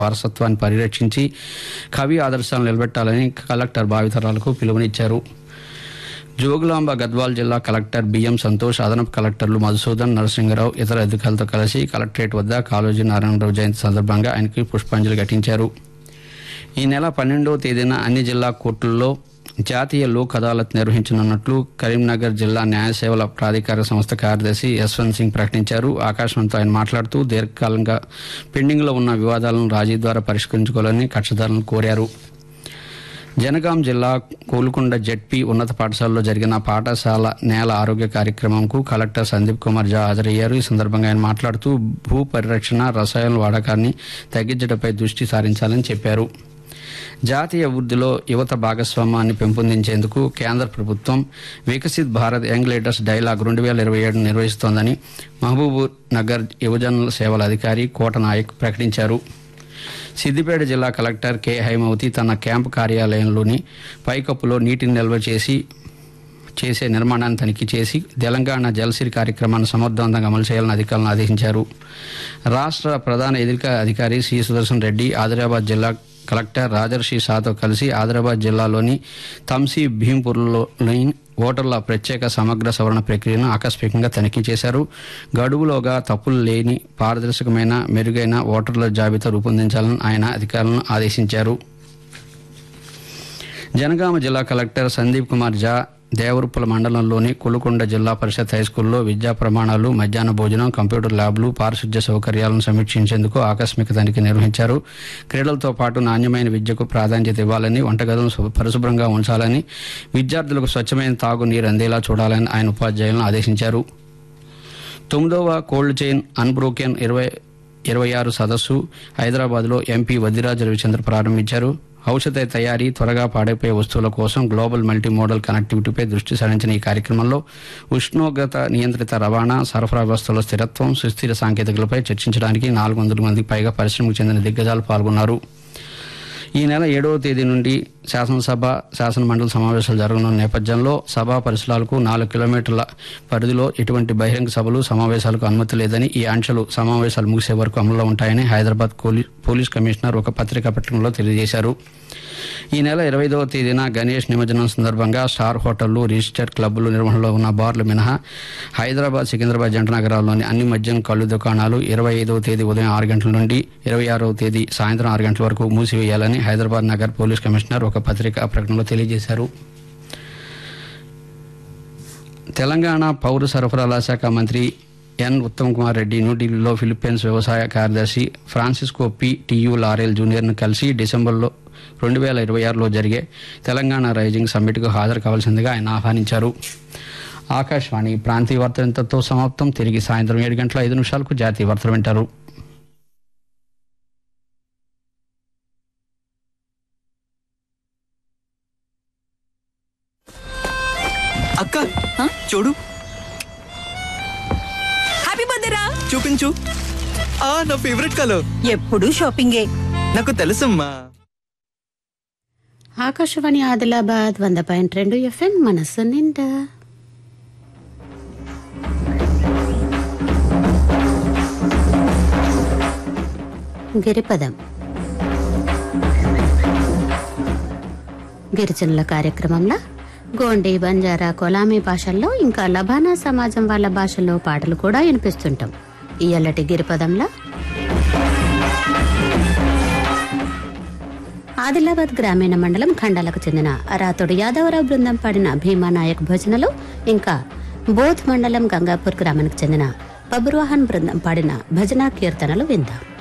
వారసత్వాన్ని పరిరక్షించి కవి ఆదర్శాలను నిలబెట్టాలని కలెక్టర్ భావితరాలకు పిలుపునిచ్చారు. జోగులాంబ గద్వాల్ జిల్లా కలెక్టర్ బిఎం సంతోష్, అదనపు కలెక్టర్లు మధుసూదన్, నరసింహరావు ఇతర అధికారులతో కలిసి కలెక్టరేట్ వద్ద కాళోజీ నారాయణరావు జయంతి సందర్భంగా ఆయనకి పుష్పాంజలి ఘటించారు. ఈ నెల 12వ తేదీన అన్ని జిల్లా కోర్టుల్లో జాతీయ లోక్ అదాలత్ నిర్వహించనున్నట్లు కరీంనగర్ జిల్లా న్యాయ సేవల ప్రాధికార సంస్థ కార్యదర్శి యశ్వంత్ సింగ్ ప్రకటించారు. ఆకాశవాణితో ఆయన మాట్లాడుతూ దీర్ఘకాలంగా పెండింగ్లో ఉన్న వివాదాలను రాజీ ద్వారా పరిష్కరించుకోవాలని కక్షదారులను కోరారు. జనగాం జిల్లా కోలుకొండ జెడ్పీ ఉన్నత పాఠశాలలో జరిగిన పాఠశాల నేల ఆరోగ్య కార్యక్రమంకు కలెక్టర్ సందీప్ కుమార్ ఝా హాజరయ్యారు. ఈ సందర్భంగా ఆయన మాట్లాడుతూ భూ పరిరక్షణ, రసాయన వాడకాన్ని తగ్గించడంపై దృష్టి సారించాలని చెప్పారు. జాతీయ అభివృద్ధిలో యువత భాగస్వామ్యాన్ని పెంపొందించేందుకు కేంద్ర ప్రభుత్వం Viksit Bharat young leaders dialogue 2027 నిర్వహిస్తోందని Mahabub Nagar యువజనుల సేవల అధికారి కోట నాయక్ ప్రకటించారు. సిద్దిపేట జిల్లా కలెక్టర్ కె హైమవతి తన క్యాంపు కార్యాలయంలోని పైకప్పులో నీటిని నిల్వ చేసే నిర్మాణాన్ని తనిఖీ చేసి తెలంగాణ జలసిరి కార్యక్రమాన్ని సమర్థవంతంగా అమలు చేయాలని అధికారులను ఆదేశించారు. రాష్ట్ర ప్రధాన ఎన్నికల అధికారి సి సుదర్శన్ రెడ్డి ఆదిలాబాద్ జిల్లా కలెక్టర్ రాజర్షి షాతో కలిసి ఆదిలాబాద్ జిల్లాలోని తంసి భీంపూర్లోని ఓటర్ల ప్రత్యేక సమగ్ర సవరణ ప్రక్రియను ఆకస్మికంగా తనిఖీ చేశారు. గడువులోగా తప్పులు లేని పారదర్శకమైన మెరుగైన ఓటర్ల జాబితా రూపొందించాలని ఆయన అధికారులను ఆదేశించారు. జనగామ జిల్లా కలెక్టర్ సందీప్ కుమార్ ఝా దేవరుప్పల మండలంలోని కొలుకొండ జిల్లా పరిషత్ హైస్కూల్లో విద్యా ప్రమాణాలు, మధ్యాహ్న భోజనం, కంప్యూటర్ ల్యాబ్లు, పారిశుధ్య సౌకర్యాలను సమీక్షించేందుకు ఆకస్మిక తనిఖీ నిర్వహించారు. క్రీడలతో పాటు నాణ్యమైన విద్యకు ప్రాధాన్యత ఇవ్వాలని, వంటగదులను పరిశుభ్రంగా ఉంచాలని, విద్యార్థులకు స్వచ్ఛమైన తాగునీరు అందేలా చూడాలని ఆయన ఉపాధ్యాయులను ఆదేశించారు. 9వ కోల్డ్ చైన్ అన్బ్రోకెన్ 2026 సదస్సు హైదరాబాద్లో ఎంపీ వద్దిరాజు రవిచంద్ర ప్రారంభించారు. ఔషధ తయారీ, త్వరగా పాడైపోయే వస్తువుల కోసం గ్లోబల్ మల్టీ మోడల్ కనెక్టివిటీపై దృష్టి సారించిన ఈ కార్యక్రమంలో ఉష్ణోగ్రత నియంత్రిత రవాణా, సరఫరా వ్యవస్థలో స్థిరత్వం, సుస్థిర సాంకేతికలపై చర్చించడానికి 400 మందికి పైగా పరిశ్రమకు చెందిన దిగ్గజాలు పాల్గొన్నారు. ఈ నెల 7వ తేదీ నుండి శాసనసభ, శాసనమండలి సమావేశాలు జరగనున్న నేపథ్యంలో సభా పరిసరాలకు 4 కిలోమీటర్ల పరిధిలో ఎటువంటి బహిరంగ సభలు, సమావేశాలకు అనుమతి లేదని, ఈ ఆంక్షలు సమావేశాలు ముగిసే వరకు అమలులో ఉంటాయని హైదరాబాద్ పోలీస్ కమిషనర్ ఒక పత్రికా ప్రకటనలో తెలియజేశారు. ఈ నెల 25వ తేదీన గణేష్ నిమజ్జనం సందర్భంగా స్టార్ హోటళ్లు, రిజిస్టర్డ్ క్లబ్లు నిర్వహణలో ఉన్న బార్లు మినహా హైదరాబాద్, సికింద్రాబాద్ జంట నగరాల్లోని అన్ని మద్యం కళ్ళు దుకాణాలు 25వ తేదీ ఉదయం 6 గంటల నుండి 26వ తేదీ సాయంత్రం 6 గంటల వరకు మూసివేయాలని హైదరాబాద్ నగర్ పోలీస్ కమిషనర్ ఒక పత్రికా ప్రకటనలో తెలియజేశారు. తెలంగాణ పౌర సరఫరాల శాఖ మంత్రి ఎన్ ఉత్తమ్ కుమార్ రెడ్డి న్యూఢిల్లీలో ఫిలిప్పీన్స్ వ్యవసాయ కార్యదర్శి ఫ్రాన్సిస్కో పి టియు లారెల్ జూనియర్ను కలిసి డిసెంబర్లో 2026లో జరిగే తెలంగాణ రైజింగ్ సమ్మిట్కు హాజరు కావాల్సిందిగా ఆయన ఆహ్వానించారు. ఆకాశవాణి ప్రాంతీయ వార్తలు ఇంతతో సమాప్తం. తిరిగి సాయంత్రం 7:05 జాతీయ వార్తలు వింటారు. అక్క చూడు, హ్యాపీ బర్త్డే రా. చూపించు. నా ఫేవరెట్ కలర్. ఎప్పుడు షాపింగే. నాకు తెలుసమ్మా. ఆకాశవాణి ఆదిలాబాద్ 100.2 FM మనస్సు నిండా. గిరిపదం గిరిజనుల కార్యక్రమంలో గోండి, బంజారా, కొలామీ భాషల్లో ఇంకా లబానా సమాజం వాళ్ళ భాషల్లో పాటలు కూడా వినిపిస్తుంటాం. ఇయ్యల్లటి గిరిపదంలో ఆదిలాబాద్ గ్రామీణ మండలం ఖండాలకు చెందిన రాతోడు యాదవరావు బృందం పాడిన భీమానాయక్ భజనలు, ఇంకా బోధ్ మండలం గంగాపూర్ గ్రామానికి చెందిన బబ్రువాహన్ బృందం పాడిన భజన కీర్తనలు విందాం.